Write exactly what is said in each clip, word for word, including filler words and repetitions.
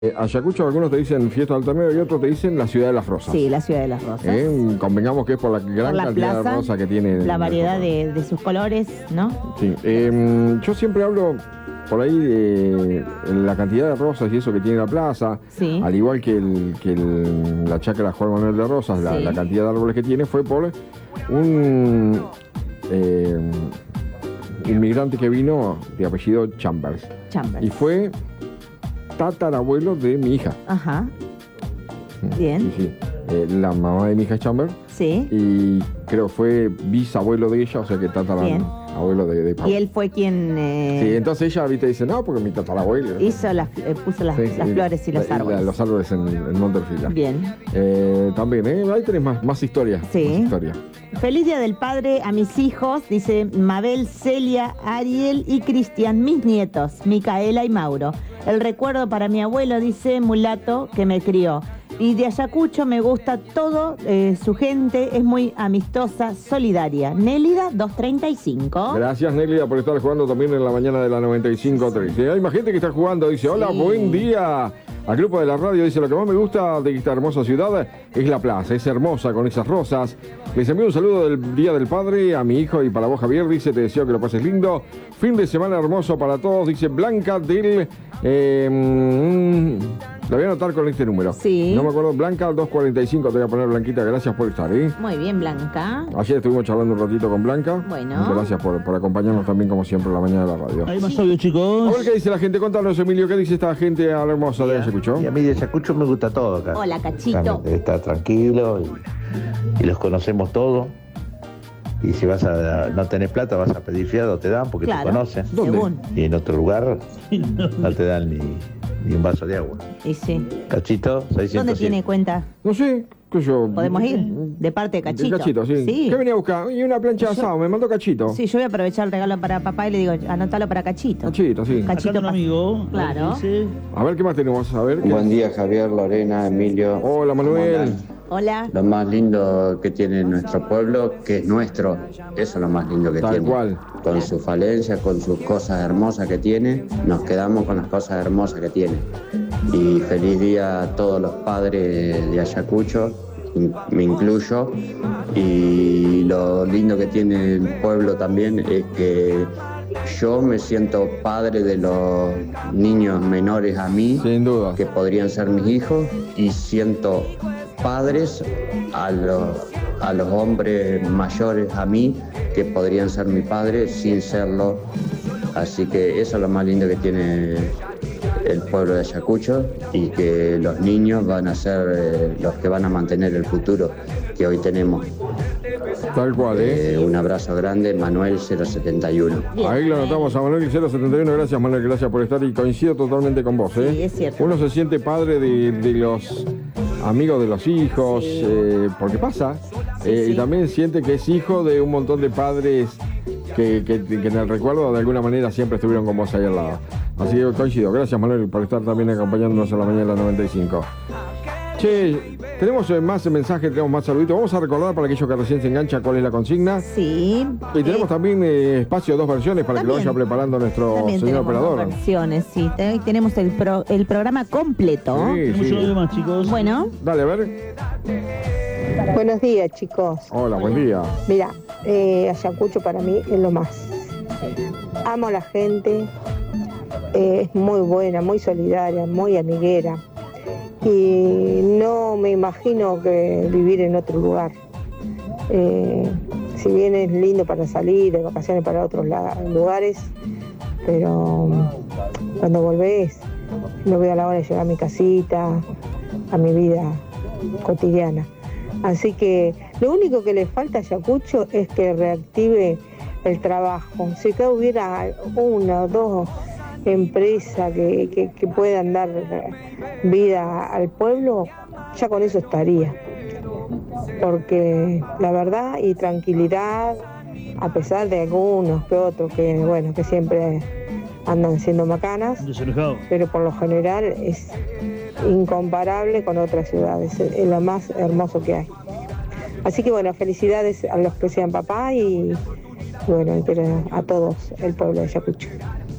Eh, Ayacucho, algunos te dicen Fiesta de Altamira y otros te dicen la Ciudad de las Rosas. Sí, la Ciudad de las Rosas. Eh, Convengamos que es por la gran por la cantidad plaza, de rosas que tiene. la variedad de, de sus colores, ¿no? Sí. Eh, yo siempre hablo por ahí de la cantidad de rosas y eso que tiene la plaza. Sí. Al igual que, el, que el, la chacra Juan Manuel de Rosas, la, sí. la cantidad de árboles que tiene fue por un eh, inmigrante que vino de apellido Chambers. Chambers. Y fue tatarabuelo de mi hija. Ajá. Bien. Sí, sí. Eh, la mamá de mi hija es Chambers. Sí. Y creo que fue bisabuelo de ella, o sea que tatarabuelo de, de Pablo. Y él fue quien... Eh... Sí, entonces ella, viste, dice, no, porque mi tatarabuelo... Hizo las, eh, puso las, sí, las sí, flores y los la, árboles. La, los árboles en, en Monterfila. Bien. Eh, también, ¿eh? Ahí tenés más, más historia. Sí. Más historia. Feliz Día del Padre a mis hijos, dice Mabel, Celia, Ariel y Cristian, mis nietos, Micaela y Mauro. El recuerdo para mi abuelo, dice Mulato, que me crió. Y de Ayacucho me gusta todo, eh, su gente es muy amistosa, solidaria. Nélida, doscientos treinta y cinco. Gracias, Nélida, por estar jugando también en la mañana de la noventa y cinco tres. Sí. Hay más gente que está jugando, dice, hola, sí. Buen día. Al grupo de la radio dice, lo que más me gusta de esta hermosa ciudad es la plaza, es hermosa con esas rosas. Les envío un saludo del Día del Padre a mi hijo y para vos, Javier, dice, te deseo que lo pases lindo. Fin de semana hermoso para todos, dice Blanca del... Eh, mm, lo voy a anotar con este número. Sí. No me acuerdo, Blanca, doscientos cuarenta y cinco, te voy a poner Blanquita, gracias por estar, ¿eh? Muy bien, Blanca. Ayer estuvimos charlando un ratito con Blanca. Bueno. Gracias por, por acompañarnos también, como siempre, en la mañana de la radio. Hay más audio, chicos. A ver qué dice la gente, contanos, Emilio, ¿qué dice esta gente a la hermosa de Ayacucho? Y a mí de Ayacucho me gusta todo acá. Hola, Cachito. Está tranquilo y, y los conocemos todos. Y si vas a no tenés plata, vas a pedir fiado, te dan porque claro, te conocen. ¿Dónde? Y en otro lugar no te dan ni, ni un vaso de agua. Y sí. Cachito, seiscientos. ¿Dónde tiene cuenta? No sé, que yo... ¿Podemos ir? De parte de Cachito. De Cachito, sí. sí. ¿Qué venía a buscar? Y una plancha de asado, me mandó Cachito. Sí, yo voy a aprovechar el regalo para papá y le digo, anotalo para Cachito. Cachito, sí. Cachito, un amigo. Claro. A ver, ¿qué más tenemos? A ver. ¿qué? Buen día, Javier, Lorena, Emilio. Hola, Manuel. Hola. Lo más lindo que tiene nuestro pueblo, que es nuestro, eso es lo más lindo que Tal tiene. Cual. Con sus falencias, con sus cosas hermosas que tiene, nos quedamos con las cosas hermosas que tiene. Y feliz día a todos los padres de Ayacucho, me incluyo. Y lo lindo que tiene el pueblo también es que yo me siento padre de los niños menores a mí, sin duda, que podrían ser mis hijos, y siento padres a los, a los hombres mayores a mí, que podrían ser mi padre sin serlo. Así que eso es lo más lindo que tiene el pueblo de Ayacucho, y que los niños van a ser eh, los que van a mantener el futuro que hoy tenemos. Tal cual, ¿eh? eh un abrazo grande, Manuel cero setenta y uno. Ahí lo anotamos a Manuel cero setenta y uno. Gracias, Manuel, gracias por estar y coincido totalmente con vos, ¿eh? Sí, es cierto. Uno se siente padre de, de los amigos de los hijos, sí. eh, porque pasa, sí, eh, sí. Y también siente que es hijo de un montón de padres que, que, que en el recuerdo de alguna manera siempre estuvieron con vos ahí al lado. Así que coincido. Gracias, Manuel, por estar también acompañándonos en la mañana de la noventa y cinco. Che, tenemos más mensajes, tenemos más saluditos. Vamos a recordar para aquellos que recién se enganchan cuál es la consigna. Sí. Y tenemos eh, también eh, espacio, dos versiones para también, que lo vaya preparando nuestro señor operador. Dos versiones, sí. Tenemos el, pro, el programa completo. Sí, sí. Sí. Más, chicos. Bueno. Dale, a ver. Buenos días, chicos. Hola, buen día. Mira, eh, Ayacucho para mí es lo más. Amo a la gente, eh, es muy buena, muy solidaria, muy amiguera. Y no me imagino que vivir en otro lugar. Eh, si bien es lindo para salir de vacaciones para otros lugares, pero cuando volvés, no veo a la hora de llegar a mi casita, a mi vida cotidiana. Así que lo único que le falta a Ayacucho es que reactive el trabajo. Si acá hubiera una o dos empresas que, que, que puedan dar vida al pueblo, ya con eso estaría. Porque la verdad y tranquilidad, a pesar de algunos que otros que, bueno, que siempre andan siendo macanas, pero por lo general es incomparable con otras ciudades, es lo más hermoso que hay. Así que bueno, felicidades a los que sean papá y bueno, a todos el pueblo de Ayacucho.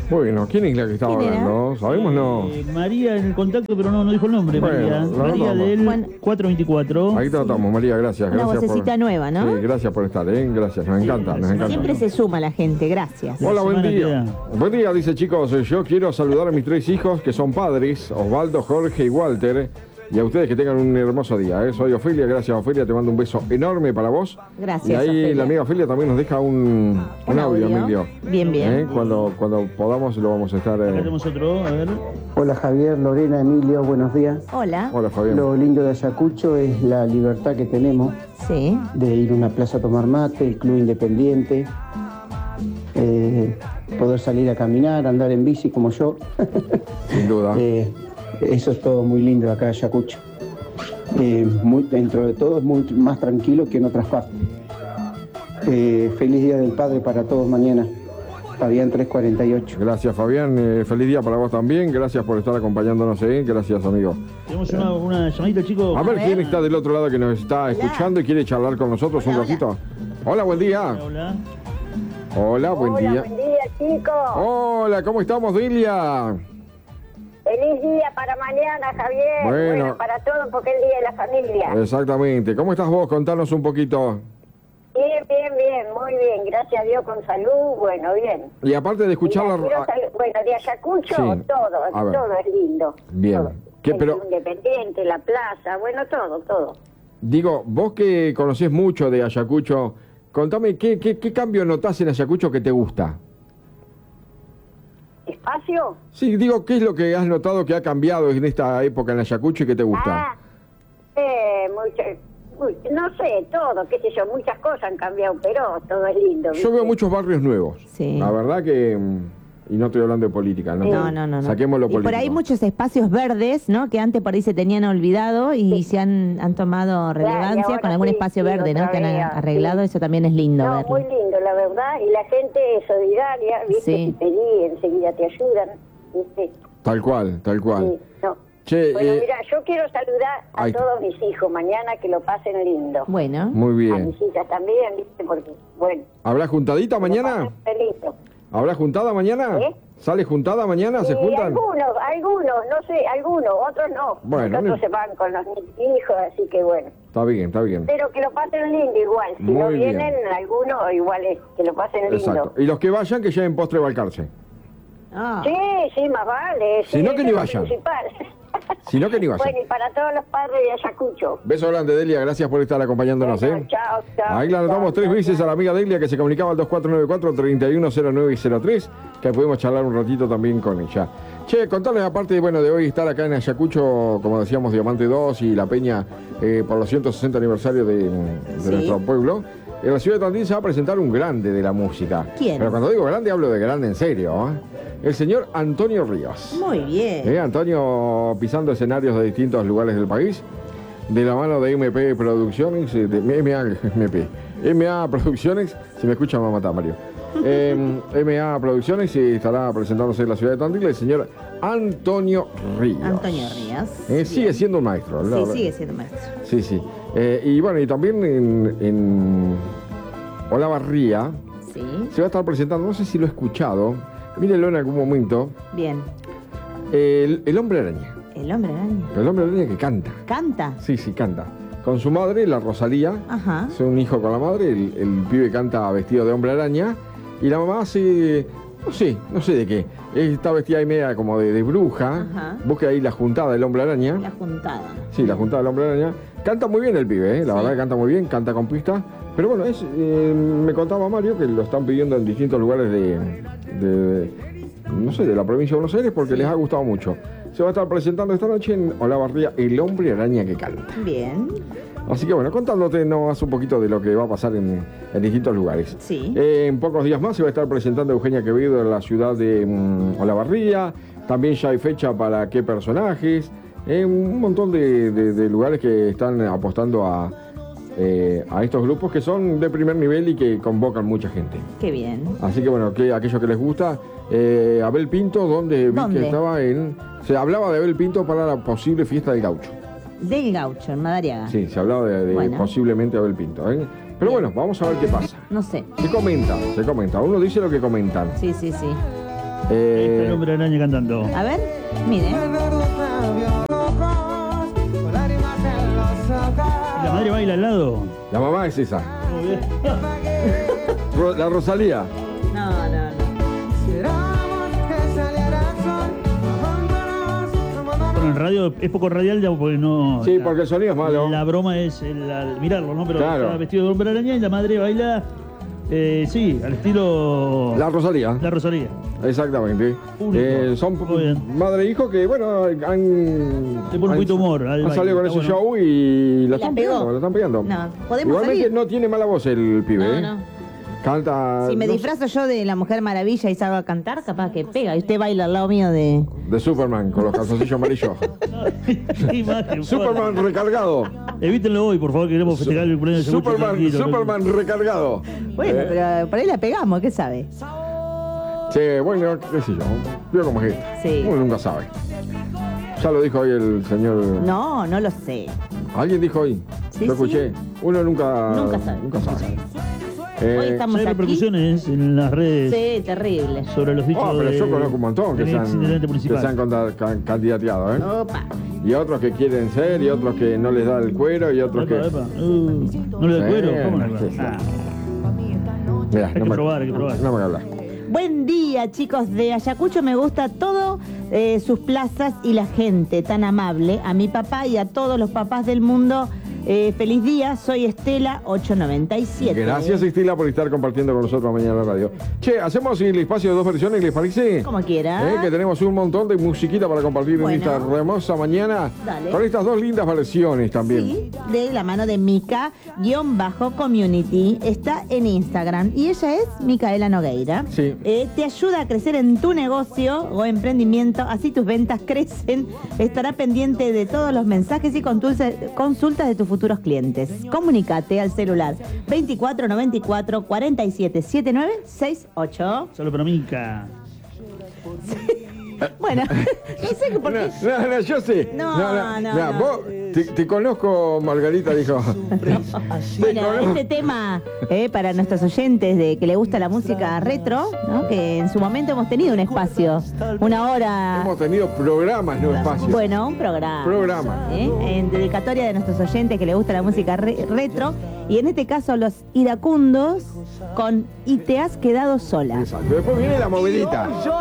Bueno, ¿quién es la que estaba ¿Quién era? hablando? ¿Sabemos? No. Eh, María en el contacto, pero no, no dijo el nombre. Bueno, María, lo María anotamos. del Bueno. cuatro veinticuatro. Ahí tratamos, María, gracias. Una gracias vocecita por... nueva, ¿no? Sí, gracias por estar, ¿eh? Gracias, nos encanta, nos encanta. Siempre se suma la gente, gracias. Hola, buen semana día. que Buen día, dice chicos. Yo quiero saludar a mis tres hijos que son padres, Osvaldo, Jorge y Walter. Y a ustedes que tengan un hermoso día. ¿eh? Soy Ofelia, gracias Ofelia, te mando un beso enorme para vos. Gracias, Y ahí Ofelia. la amiga Ofelia también nos deja un, un, Un audio, audio. Emilio. Bien, bien. ¿Eh? Cuando, cuando podamos lo vamos a estar... Acá Eh... tenemos otro, a ver. Hola Javier, Lorena, Emilio, buenos días. Hola. Hola Fabián. Lo lindo de Ayacucho es la libertad que tenemos Sí. de ir a una plaza a tomar mate, el club independiente, eh, poder salir a caminar, andar en bici como yo. Sin duda. Eh, eso es todo muy lindo acá en Ayacucho. Eh, muy, dentro de todo es muy más tranquilo que en otras partes. Eh, feliz Día del Padre para todos mañana. Fabián tres cuarenta y ocho. Gracias Fabián, eh, feliz día para vos también. Gracias por estar acompañándonos. ¿eh? Gracias amigo. Tenemos una, una llamadita, chicos. A ver ver. quién está del otro lado que nos está escuchando y quiere charlar con nosotros un Hola, ratito. Hola, buen día. Hola. Hola, buen Hola, día. buen día, chicos. Hola, ¿cómo estamos, Dilia? Feliz día para mañana, Javier. Bueno. Bueno, para todos porque es el día de la familia. Exactamente. ¿Cómo estás vos? Contanos un poquito. Bien, bien, bien, muy bien. Gracias a Dios con salud. Bueno, bien. Y aparte de escuchar Mira, la... quiero sal- Bueno, de Ayacucho, Sí. todo, A ver. todo es lindo. Bien. Todo. ¿Qué, El pero- Independiente, la plaza, bueno, todo, todo. Digo, vos que conocés mucho de Ayacucho, contame, ¿qué, qué, qué cambio notás en Ayacucho que te gusta? ¿Espacio? Sí, digo, ¿qué es lo que has notado que ha cambiado en esta época en Ayacucho y que te gusta? Ah, eh, mucho, muy- no sé, todo, qué sé yo, muchas cosas han cambiado, pero todo es lindo. Yo ¿viste? veo muchos barrios nuevos. Sí. La verdad que... mm, Y no estoy hablando de política, ¿no? No, no, no. no. Saquemos lo y político. por ahí muchos espacios verdes, ¿no? Que antes por ahí se tenían olvidado y se han, han tomado relevancia ahora con algún sí, espacio sí, verde, ¿no? otra Que han vez, arreglado, sí. eso también es lindo No, verlo. muy lindo, la verdad, y la gente es solidaria, ¿viste? Sí. Si pedí, enseguida te ayudan, ¿viste? Tal cual, tal cual. Sí, no. Che, Bueno, eh, mira, yo quiero saludar a ahí está. todos mis hijos mañana, que lo pasen lindo. Bueno, muy A bien. mis hijas también, ¿viste? Porque, bueno. ¿Habrá juntadita que lo mañana? pasen lindo. ¿Habrá juntada mañana? ¿Eh? ¿Sale juntada mañana? ¿Se Y juntan? algunos, algunos, no sé, algunos, otros no. Bueno, otros no- se van con los hijos, así que bueno. Está bien, está bien. Pero que lo pasen lindo igual. Si Muy no bien. vienen, algunos igual es, que lo pasen lindo. Exacto. Y los que vayan, que lleven postre Balcarce. Ah, Sí, sí, más vale. Si sí, no, que eso ni es lo vayan. principal. Si no, que ni vayan. Bueno, y para todos los padres de Ayacucho. Beso grande, Delia. Gracias por estar acompañándonos, Bueno, ¿eh? chao, chao. Ahí la anotamos chao, tres chao, veces chao. a la amiga Delia que se comunicaba al dos cuatro nueve cuatro, tres uno cero nueve cero tres, que pudimos charlar un ratito también con ella. Che, contarles aparte de, bueno, de hoy estar acá en Ayacucho, como decíamos, Diamante dos y La Peña eh, por los ciento sesenta aniversario de, de Sí. nuestro pueblo. En la ciudad de Tandil se va a presentar un grande de la música. ¿Quién? Pero cuando digo grande, hablo de grande en serio, ¿eh? El señor Antonio Ríos. muy bien. Eh, Antonio pisando escenarios de distintos lugares del país, de la mano de M P Producciones, eh, de M A, M P, M A Producciones, si me escucha me va a matar, Mario. Eh, M A Producciones y estará presentándose en la ciudad de Tandil el señor Antonio Ríos. Antonio Ríos. Eh, sigue Bien. siendo un maestro. la Sí, verdad. sigue siendo maestro. Sí, sí. Eh, y bueno, y también en, en Olavarría Sí, se va a estar presentando, no sé si lo he escuchado, mírenlo en algún momento, bien. el, el hombre araña. El hombre araña. El hombre araña que canta. Canta. Sí, sí, canta. Con su madre, la Rosalía. Ajá. Es un hijo con la madre. El, el pibe canta vestido de hombre araña. Y la mamá hace. No sé, no sé de qué. Está vestida ahí media como de, de bruja. Ajá. Busque ahí la juntada del hombre araña. La juntada. Sí, la juntada del hombre araña. Canta muy bien el pibe, ¿eh? La Sí. verdad que canta muy bien, canta con pista. Pero bueno, es, eh, me contaba Mario que lo están pidiendo en distintos lugares de, de- no sé, de la provincia de Buenos Aires porque les ha gustado mucho. Se va a estar presentando esta noche en Olavarría el hombre araña que canta. Bien. Así que bueno, contándote nomás un poquito de lo que va a pasar en, en distintos lugares. Sí. Eh, en pocos días más se va a estar presentando Eugenia Quevedo en la ciudad de mm, Olavarría. También ya hay fecha para qué personajes. Eh, un montón de, de- de lugares que están apostando a, eh, a estos grupos que son de primer nivel y que convocan mucha gente. Qué bien. Así que bueno, que aquellos que les gusta, eh, Abel Pinto, donde vi ¿Dónde? que estaba en... Se hablaba de Abel Pinto para la posible fiesta del gaucho. Del Gaucho, en Madariaga. Sí, se hablaba de, de Bueno. posiblemente Abel Pinto. ¿eh? Pero bueno, vamos a ver qué pasa. No sé. Se comenta, se comenta. Uno dice lo que comentan. Sí, sí, sí. Eh, Ahí está el hombre araña cantando. A ver, mire. ¿Y la madre baila al lado? la mamá es esa. Muy bien. Ro- la Rosalía. No, no, no. Bueno, en radio es poco radial ya porque no. Sí, la- porque el sonido es malo. La broma es el, al mirarlo, ¿no? Pero Claro. está vestido de hombre araña y la madre baila, eh, sí, al estilo. La Rosalía. La Rosalía. Exactamente. Único. Eh, son Muy bien. madre e hijo que, bueno, han, Le pone un han- poquito de humor al han baile, salido con está ese bueno. show y la La están pegó. pegando, la están pegando. No, ¿podemos Igualmente salir? no tiene mala voz el pibe, No, ¿eh? no. Canta. Si me no disfrazo yo de la Mujer Maravilla y salgo a cantar, capaz que pega. Y usted baila al lado mío de... sé, de Superman con los calzoncillos amarillos. Qué imagen, Superman fuerte. recargado. Evítenlo hoy, por favor, queremos festejar el cumpleaños de Yacucho Superman, tranquilo, Superman recargado. Bueno, Eh, pero por ahí la pegamos, ¿qué sabe? Sí, bueno, qué sé yo. Yo como es esto. Sí. Uno nunca sabe. Ya lo dijo hoy el señor. No, no lo sé. ¿Alguien dijo hoy? Sí, Yo escuché. sí. Uno nunca. Nunca sabe. Nunca sabe. Hoy Eh, estamos Hay aquí. repercusiones en las redes Sí, terrible. sobre los dichos oh, pero yo de- conozco un montón que del se han, exintendente que municipal. se han conda- can- candidateado, ¿eh? Opa. Y otros que quieren ser, y otros que no les da el cuero, y otros Epa, que. epa. Uh, ¿No le da cuero? Sí, ¿Cómo no le da? sí, sí. Ah, Mirá, Hay no que me- probar, hay que probar. No me hablar. Buen día, chicos de Ayacucho. Me gusta todo, eh, sus plazas y la gente tan amable. A mi papá y a todos los papás del mundo, eh, feliz día. Soy Estela ocho noventa y siete. Gracias, Estela, por estar compartiendo con nosotros mañana en la radio. Che, hacemos el espacio de dos versiones, ¿les parece? Como quiera. Eh, que tenemos un montón de musiquita para compartir Bueno. en esta hermosa mañana. Dale. Con estas dos lindas versiones también. Sí, de la mano de Mica-Community. Está en Instagram. Y ella es Micaela Nogueira. Sí. Eh, te ayuda a crecer en tu negocio o emprendimiento. Así tus ventas crecen. Estará pendiente de todos los mensajes y consulta- consultas de tus futuros clientes. Comunícate al celular veinticuatro noventa y cuatro cuarenta y siete setenta y nueve sesenta y ocho. Solo para Mica. Bueno, no sé qué por qué. No, no, no, yo sé. No, no, no. Vos, te, te conozco, Margarita, dijo. Bueno, este tema eh, para nuestros oyentes de que le gusta la música retro, ¿no? Que en su momento hemos tenido un espacio, una hora, Hemos tenido programas, no espacios. bueno, un programa. Programa. ¿eh? En dedicatoria de nuestros oyentes que le gusta la música re- retro. Y en este caso los iracundos con Y te has quedado sola. Exacto. Después viene la movidita.